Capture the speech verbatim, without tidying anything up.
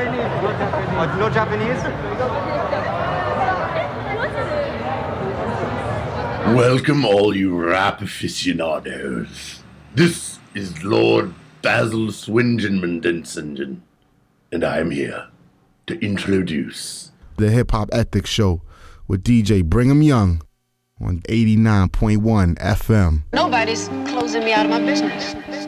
Oh, no Japanese? Welcome all you rap aficionados. This is Lord Basil Swingenmundensingen, and I'm here to introduce the Hip Hop Ethics Show with D J Brigham Young on eighty-nine point one F M. Nobody's closing me out of my business.